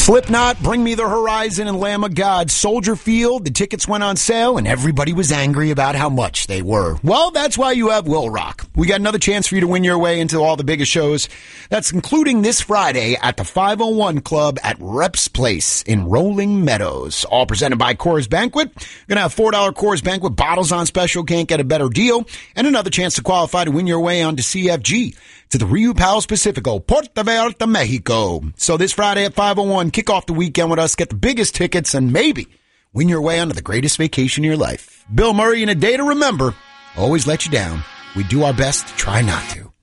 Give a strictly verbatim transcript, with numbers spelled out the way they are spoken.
Slipknot, Bring Me the Horizon, and Lamb of God. Soldier Field, the tickets went on sale, and everybody was angry about how much they were. Well, that's why you have Will Rock. We got another chance for you to win your way into all the biggest shows. That's including this Friday at the five oh one Club at Reps Place in Rolling Meadows. All presented by Coors Banquet. We're going to have four dollars Coors Banquet bottles on special. Can't get a better deal. And another chance to qualify to win your way onto C F G to the Rio Palace Pacifico, Puerto Vallarta, Mexico. So this Friday at five oh one, kick off the weekend with us, get the biggest tickets, and maybe win your way onto the greatest vacation of your life. Bill Murray, in A Day to Remember, always let you down. We do our best to try not to.